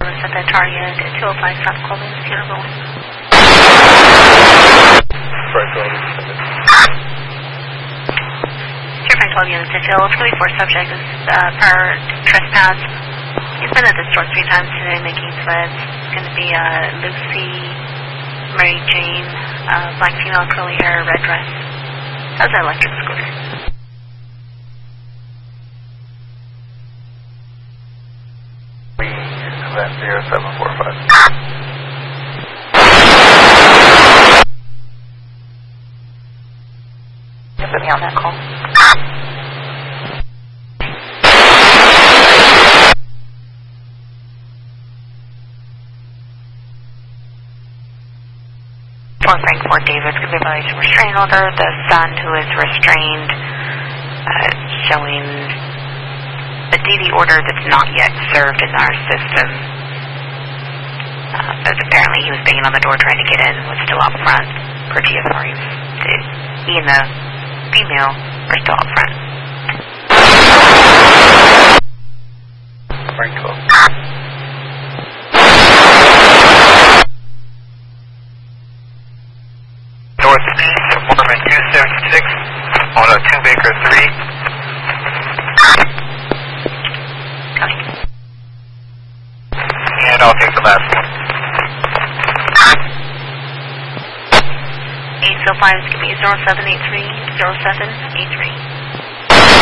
is at the target at 205 South Coleman, Sierra Leone. Frank 12 units detail. It's going to be 4 subjects per trespass. He's been at the store 3 times today making threats. It's going to be Lucy, Mary Jane, black female, curly hair, red dress. How's that electric scooter? Event 0745. Put me on that call. Frank Fort Davis could be violation of restraining order. The son who is restrained showing a DD order that's not yet served in our system. But apparently he was banging on the door trying to get in and was still out front per GFR. He and the female are still out front. Frank 12. Northeast of Mormon 276 on a 2 Baker 3. And I'll take the last one. 805 is going to be 0783, 0783.